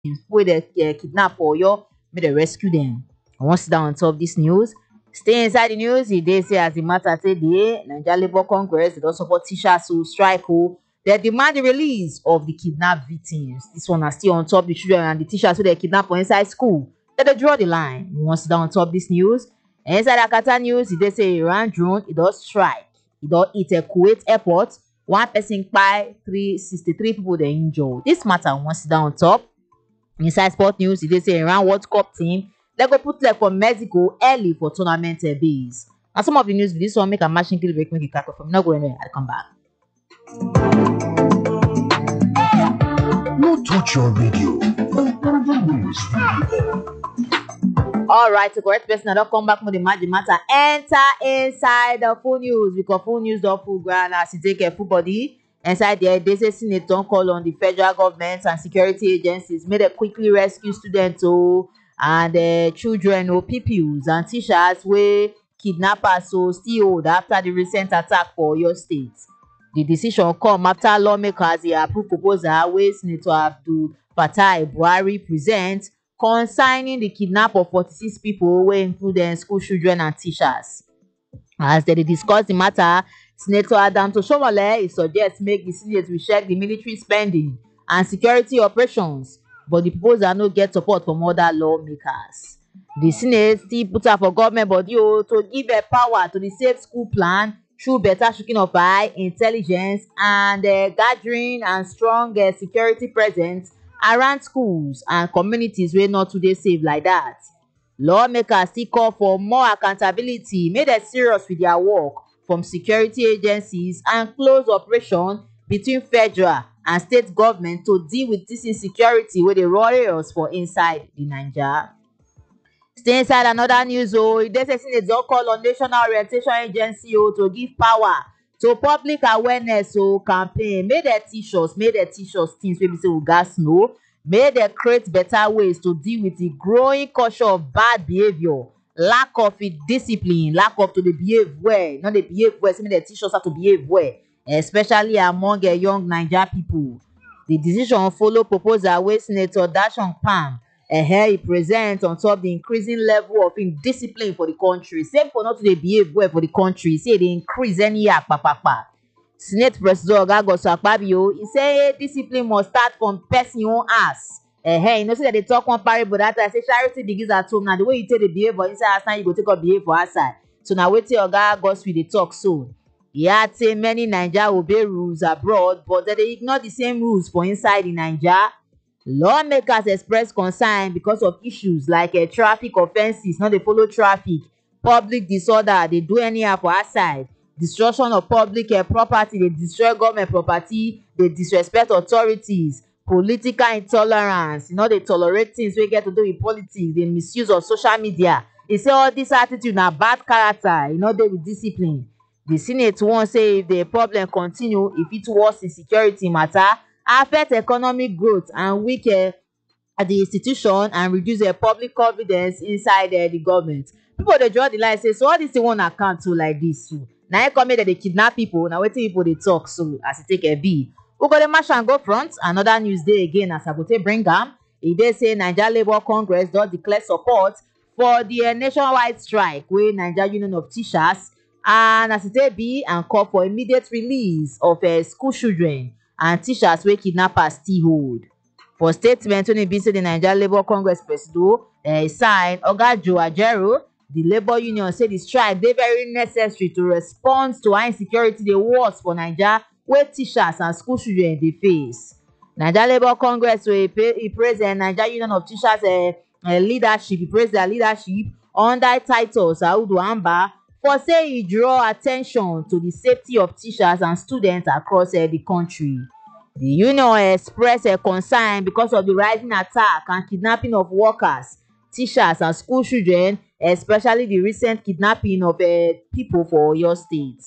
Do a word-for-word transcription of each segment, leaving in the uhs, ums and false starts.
wey dey uh, kidnap for Oyo, make dem rescue them. I wan sit down on top this news. Stay inside the news. E dey say as the matter take dey, Nigeria Labour Congress dey don support teachers to strike o. They demand the release of the kidnapped victims. This one na still on top the children and the teachers wey dey kidnap for inside school. They dey draw the line. We wan sit down on top this news. And inside Akata news, e dey say Iran drone e don strike. E don hit a Kuwait airport. One person kpai, three sixty-three people dey injured. This matter we wan sit down on top. Inside sport news, e dey say Iran World Cup team they go put leg for Mexico early for tournament uh, base. Na some of the news with this one make a matching kill break make it crack from. No go anywhere. I'll come back. No touch your radio. All right, the correct person I don't come back with the magic matter. Enter inside the full news because full news don't full ground as you take a full body. Inside there, they say Senate don't call on the federal government and security agencies made a quickly rescue students oh, and uh, children or oh, pupils and teachers where kidnappers so still hold after the recent attack for your state. The decision come after lawmakers they approve proposal where Senator Abdul Fattah Buhari present concerning the kidnap of forty-six people wey include uh, school children and teachers. As they discuss the matter, Senator Adam Toshomole suggests make the Senate recheck the military spending and security operations, but the proposal no get support from other lawmakers. The Senate still put up for government body oh, to give a power to the Safe School Plan through better shooting of eye, intelligence, and uh, gathering and strong uh, security presence around schools and communities wey not today safe like that. Lawmakers still call for more accountability, make dem serious with their work from security agencies and close operation between federal and state government to deal with this insecurity wey dey worry us for inside the Naija. Stay inside another news oh, e dey say Senate don call on National Orientation Agency oh to give power to public awareness oh campaign. Make dem teach us, make dem teach us things wey be say we gats know. Make dem create better ways to deal with the growing culture of bad behaviour, lack of discipline, lack of to dey behave well, not dey behave well. Say make dem teach us how to behave well, especially among uh, young Naija people. The decision follow proposal wey Senator Dashon Palm uh, he present on top the increasing level of indiscipline for the country. Same for not to dey behave well for the country. Say they increase any year papapa. Senate President Oga Godswill Akpabio, he say discipline must start from person own ass. Eh, hey, you know, say that they talk one parable that I say charity begins at home. Now the way you take the behavior inside outside, you go take up behavior outside. So now wait till Oga Godswill they talk so. He had say many Naija obey rules abroad, but that they ignore the same rules for inside in Naija. Lawmakers express concern because of issues like uh, traffic offences, not they follow traffic, public disorder, they do anyhow for outside. Destruction of public uh, property, they destroy government property, they disrespect authorities, political intolerance, you know, they tolerate things we get to do with politics, the misuse of social media. They say all this attitude na bad character, you know, they with discipline. The Senate won't say if the problem continue, if it was insecurity matter, affect economic growth and weaken uh, the institution and reduce uh, public confidence inside uh, the government. People they draw the line say, so all this thing one account to like this too. Now you come here that they kidnap people. Now waiting people they talk so as it take a B. We got the march and go front. Another news day again as I go take bring am. E dey say Nigeria Labour Congress don declare support for the uh, nationwide strike wey Nigeria Union of Teachers and as it take be and call for immediate release of uh, school children and teachers wey kidnappers still hold. For statement when e be say the Nigeria Labour Congress president uh, sign Oga Joe Ajaero, the Labour Union say the strike dey very necessary to respond to how insecurity dey worse for Naija wey teachers and school children dey face. Nigeria Labour Congress wey e praise the Nigeria Union of Teachers uh, uh, leadership, e praise their leadership under Titus Audu Amba for say e draw attention to the safety of teachers and students across uh, the country. The union express a uh, concern because of the rising attack and kidnapping of workers, teachers and school children, especially the recent kidnapping of uh, people for your state.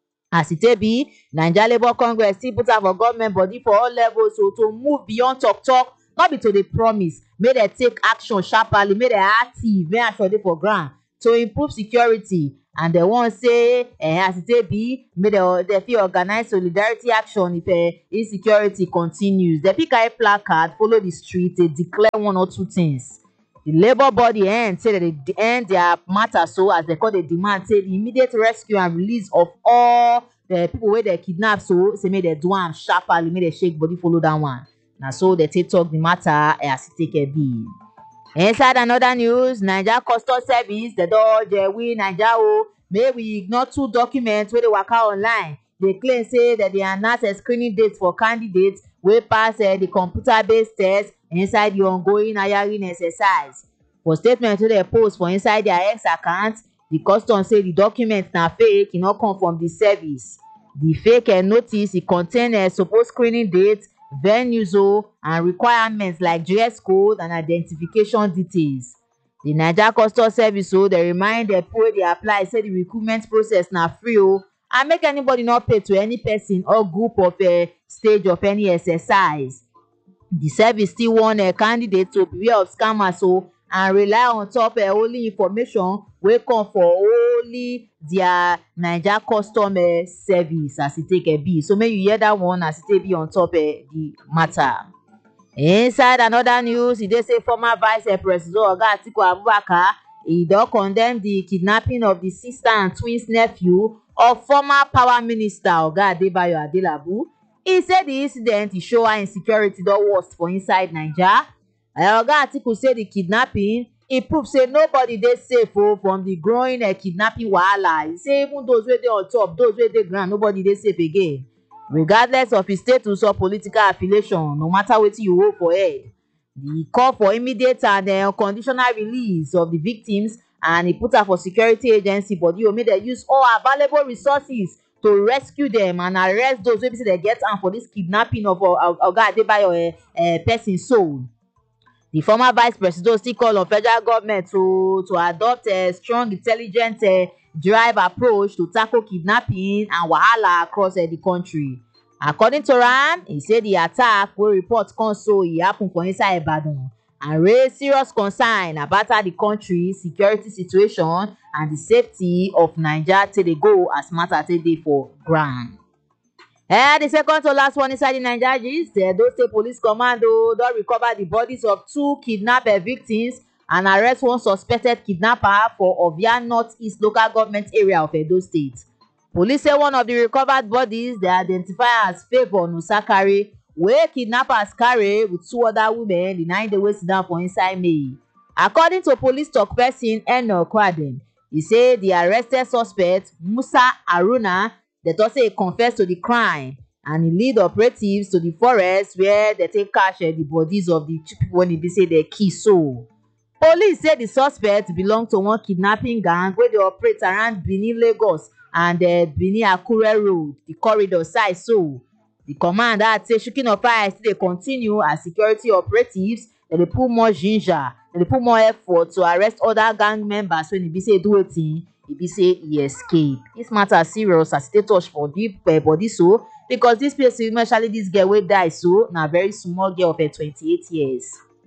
As it be, Nigeria Labour Congress still put out for government body for all levels so to move beyond talk talk, not be to the promise, make dem take action sharply, make dem active, make action dey for ground to improve security and they wan say eh, as e take be make dem dey fit organize solidarity action if eh, insecurity continues. Dem fit carry placard follow the street dey declare one or two things. The labour body end say dem dey end their matter so as dem come dey demand say the immediate rescue and release of all the people wey dem kidnap so say make dem do am sharply, make dem shake body follow that one. Na so dem take talk the matter as e take be. Inside another news, Naija Customs Service dem don urge we Naija o make we ignore two documents wey dey waka online. Dey claim say dem dey announce a screening date for candidates wey pass uh, the computer-based test inside the ongoing hiring exercise. For statement wey dem post for inside their X account, the custom say the document na fake, e no come from the service. The fake uh, notice e contain uh, supposed screening date, venues o, and requirements like dress code and identification details. The Naija Customs Service o dey remind the people wey dey apply say the recruitment process na free o, and make anybody no pay to any person or group of uh, stage of any exercise. The service still warn uh, candidates to beware of scammers o and rely on top uh, only information wey come for only their Naija Customs uh, Service as e take uh, be. So make you hear that one as e take be on top uh, the matter. Inside another news, e dey say former Vice uh, President Oga Atiku Abubakar e don condemn the kidnapping of the sister and twins nephew of former Power Minister Oga Adebayo Adelabu. He say the incident e show how insecurity don worst for inside Naija. Uh, Oga Atiku say the kidnapping e prove say nobody dey safe oh, from the growing uh, kidnapping wahala. He say even those wey dey on top, those wey dey ground, nobody dey safe again, regardless of his status or political affiliation, no matter wetin you hold for head. He call for immediate and uh, unconditional release of the victims, and he put am for security agency body o make dem use all available resources to rescue them and arrest those wey be say dem get hand for this kidnapping of Oga Adebayo uh, uh, person soul. The former vice president still call on federal government to to adopt a strong, intelligent uh, drive approach to tackle kidnapping and wahala across uh, the country. According to am, he say the attack wey report come so e happen for inside Ibadan and raise serious concern about how the country security situation and the safety of Naija take dey go as matter take dey for ground. Eh, the second to last one inside the Naija gist, uh, Edo State Police Commando don recover the bodies of two kidnapped victims and arrest one suspected kidnapper for Ovia Northeast local government area of Edo State. Police say one of the recovered bodies they identify as Favour Nusakari, wey kidnappers carry with two other women the nine dey wey sit down for inside May. According to police talk person Eno Kwadem, he say the arrested suspect Musa Aruna, they thought say he confessed to the crime and he lead operatives to the forest where they take catch uh, the bodies of the two people when they say they kill so. Police say the suspect belong to one kidnapping gang where they operate around Benin Lagos and uh, Benin Akure Road, the corridor side so. The command add say shooting of fire still dey continue as security operatives dem dey put more ginger, dem dey put more effort to arrest other gang members when e be say do wetin e be say e escape. This matter serious as e take touch for deep uh, body so, because this person, especially this girl wey die so, na very small girl of uh, twenty-eight years.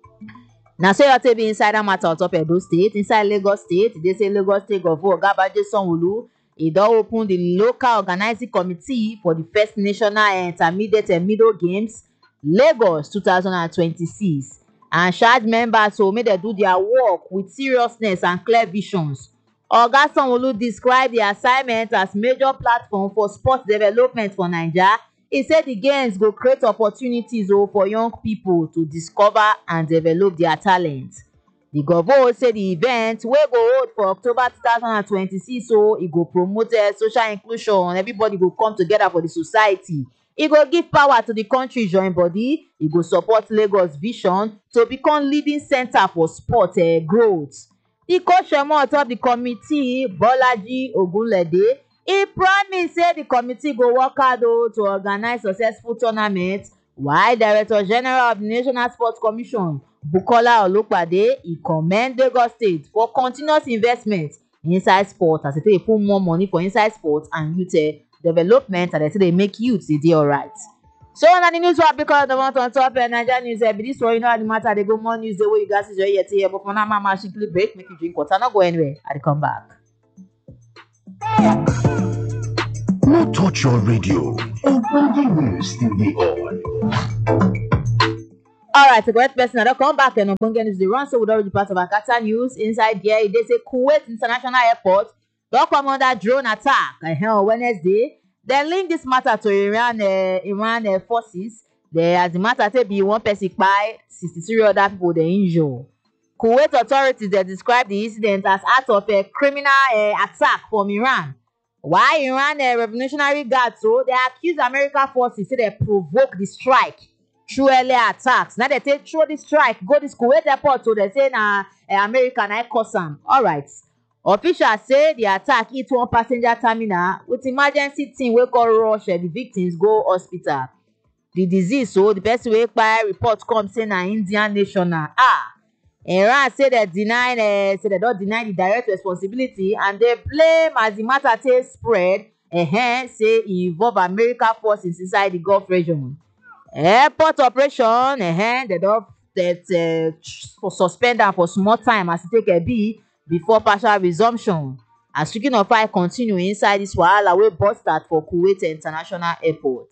Na so you take be inside that matter on top Edo State. Inside Lagos State, they say Lagos State Governor Oga Babajide Sanwo-Olu e don open the local organizing committee for the first national intermediate and middle games Lagos two thousand twenty-six and charge members to make dem do their work with seriousness and clear visions. Oga Sanwo-Olu describe the assignment as major platform for sports development for Naija. He said the games go create opportunities oh, for young people to discover and develop their talent. The governor say the event wey go hold for October two thousand twenty-six so e go promote uh, social inclusion. Everybody go come together for the society. E go give power to the country join body. E go support Lagos vision to become leading center for sport uh, growth. The co-chairman on top the committee, Bolaji Ogunlede, he promise say the committee go work hard oh, to organize successful tournaments, while Director General of the National Sports Commission, Bukola Olupade, he commend Lagos State for continuous investment inside sport as they put more money for inside sports and youth uh, development, and they say they make youth they dey alright. So on the news what because the want on top uh, Nigeria news uh, be this one, you know how the matter they go more news the way you guys is your ear to hear, but for now mama simply break, make you drink water, not go anywhere. I come back. No touch your radio. Ogbonge news still dey on. Alright, so correct person, I don't come back and Ogbonge news dey run, so we don read the part of Akata news. Inside there, they say Kuwait International Airport don come under drone attack uh, on Wednesday. They link this matter to Iran uh, Iran uh, forces. They, as the matter say, be one person kpai, sixty-three other people they injure. Kuwait authorities they describe the incident as act of a criminal uh, attack from Iran. While Iran uh, Revolutionary Guard, so they accuse American forces say they provoke the strike through earlier attacks. Now they take through the strike, go this Kuwait airport, so they say na uh, American I cause am. All right. Officials say the attack hit one passenger terminal with emergency team wey go rush uh, the victims go hospital. The disease, so the person wey kpai report come say na Indian national. Ah, Iran say they deny, uh, say they don't deny the direct responsibility and they blame as the matter take spread. Uh-huh, say e involve American forces inside the Gulf region. Airport operation, uh-huh, they don't that uh, suspend am for small time as it take a be before partial resumption. As speaking of fire continue inside this wahala wey burst start for Kuwait International Airport.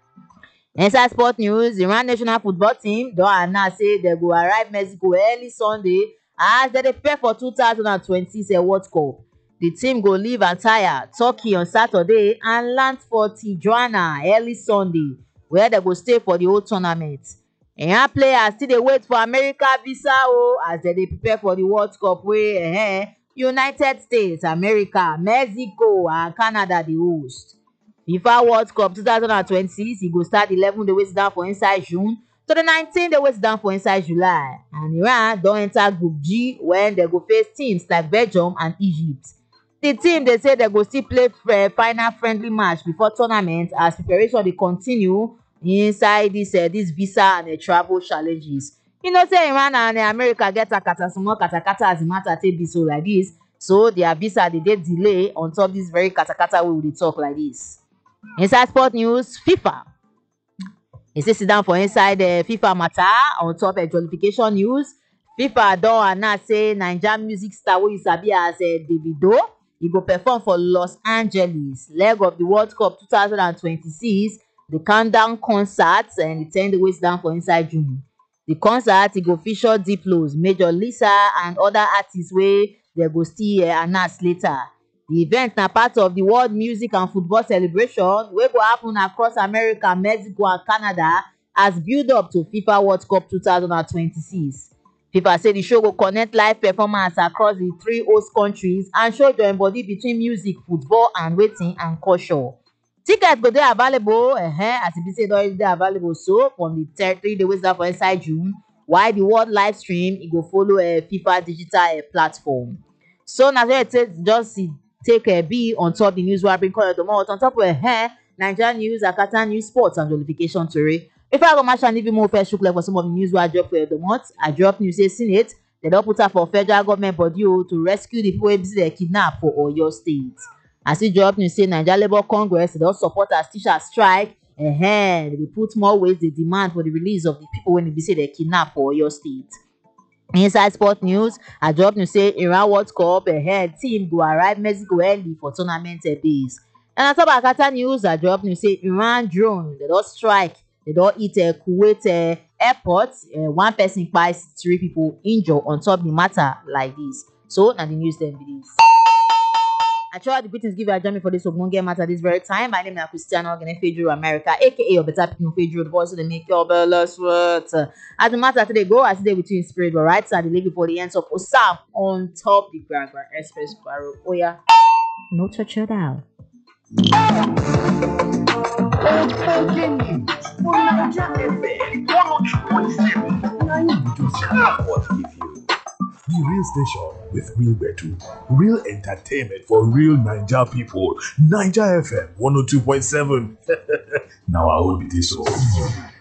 Inside sport news, Iran national football team don announce say they go arrive Mexico early Sunday as they dey prepare for two thousand twenty-six World Cup. The team go leave Antalya, Turkey on Saturday and land for Tijuana early Sunday, where they go stay for the whole tournament. Iran players still dey wait for America visa o as they dey prepare for the World Cup wey eh, United States, America, Mexico and Canada dey host. FIFA World Cup two thousand twenty-six, e go start eleven dey wait down for inside June to the nineteen dey wait down for inside July. And Iran don enter Group G when they go face teams like Belgium and Egypt. The team they say they go still play uh, final friendly match before tournament as preparation dey continue inside this uh, this visa and uh, travel challenges. You know say Iran and uh, America get akata small katakata as the matter take be so like this. So their visa they dey delay on top this very katakata wey we dey talk like this. Inside sport news, FIFA. It says sit down for inside the uh, FIFA matter on top of uh, jollification news. FIFA don announce say Nigerian music star wey you sabi as uh, Davido, he go perform for Los Angeles leg of the World Cup two thousand twenty-six, the countdown concert, and the ten dey wait down for inside June. The concert e go feature Diplos, Major Lisa, and other artists wey they go still uh, announce later. The event na part of the World Music and Football Celebration wey go happen across America, Mexico and Canada as build up to FIFA World Cup two thousand twenty-six. FIFA say the show go connect live performance across the three host countries and show join body between music, football and waiting and culture. Tickets go dey available uh-huh, as e be say don dey available so from the thirty dey wait down for inside June, while the world live stream e go follow a uh, FIFA digital uh, platform. So na so it take just take a uh, be on top the news wey I bring come the more on top of uh, Nigerian news, Akata news, sports and jollification story. Before I go match and even more first shook like for some of the news where I drop for the month, I drop news say Senate they don put up for federal government body to rescue the people wey they kidnap for Oyo State. As e drop news say Nigeria Labour Congress they don support as teachers strike. Uh -huh, they put more ways they demand for the release of the people when they say they kidnap for Oyo State. Inside sport news, I drop news say Iran World Cup ahead team go arrive Mexico early for tournament uh, days. And on top of Akata news, I drop news say Iran drone they don strike. They don't eat a uh, Kuwait uh, airport. Uh, one person buys three people injured on top the matter like this. So now the news then be this. I try the greetings give you a journey for this Ogbonge matter this very time. My name is Christiano Ogenefedro America, aka your better people Fedro, the voice of the make your belly sweat. As the matter today go, I stay with you in spirit, but right side, I leave before the ends of Osam on top the Grand Grand Express Barrow. Oh yeah, no touch it out. Ogbonge news for Naija F M one oh two point seven. Na im do what give you. The real station with real betu, real entertainment for real Naija people. Naija F M one oh two point seven. Now I will be this one.